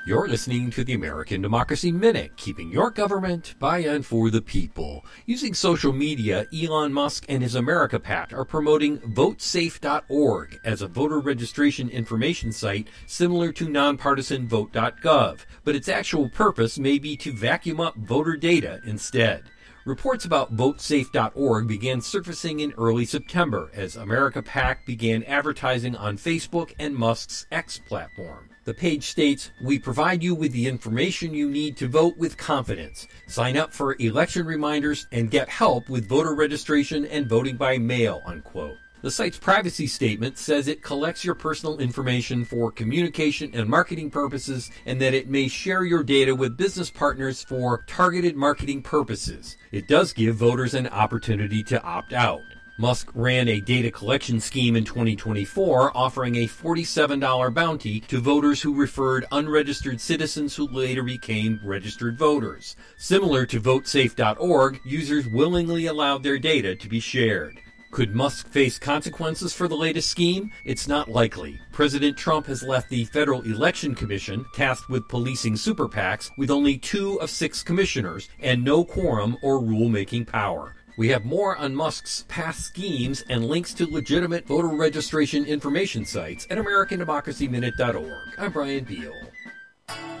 You're listening to the American Democracy Minute, keeping your government by and for the people. Using social media, Elon Musk and his America PAC are promoting votesafe.org as a voter registration information site similar to nonpartisan vote.gov, but its actual purpose may be to vacuum up voter data instead. Reports about votesafe.org began surfacing in early September as America PAC began advertising on Facebook and Musk's X platform. The page states, "We provide you with the information you need to vote with confidence. Sign up for election reminders and get help with voter registration and voting by mail," unquote. The site's privacy statement says it collects your personal information for communication and marketing purposes and that it may share your data with business partners for targeted marketing purposes. It does give voters an opportunity to opt out. Musk ran a data collection scheme in 2024, offering a $47 bounty to voters who referred unregistered citizens who later became registered voters. Similar to votesafe.org, users willingly allowed their data to be shared. Could Musk face consequences for the latest scheme? It's not likely. President Trump has left the Federal Election Commission, tasked with policing super PACs, with only 2 of 6 commissioners and no quorum or rule-making power. We have more on Musk's past schemes and links to legitimate voter registration information sites at AmericanDemocracyMinute.org. I'm Brian Beal.